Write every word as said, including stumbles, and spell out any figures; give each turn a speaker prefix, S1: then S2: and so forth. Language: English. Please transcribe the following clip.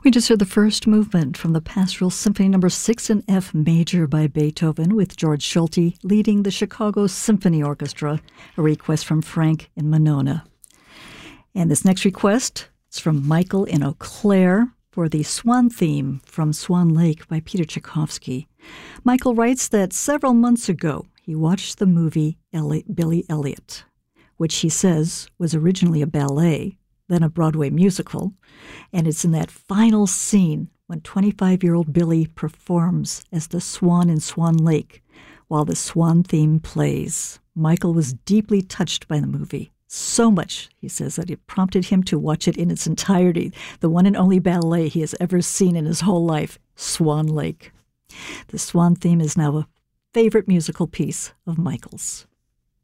S1: We just heard the first movement from the Pastoral Symphony Number Six in F Major by Beethoven, with George Schulte leading the Chicago Symphony Orchestra, a request from Frank in Monona. And this next request is from Michael in Eau Claire for the Swan theme from Swan Lake by Peter Tchaikovsky. Michael writes that several months ago he watched the movie Eli- Billy Elliot, which he says was originally a ballet, then a Broadway musical, and it's in that final scene when twenty-five-year-old Billy performs as the swan in Swan Lake while the swan theme plays. Michael was deeply touched by the movie. So much, he says, that it prompted him to watch it in its entirety, the one and only ballet he has ever seen in his whole life, Swan Lake. The swan theme is now a favorite musical piece of Michael's.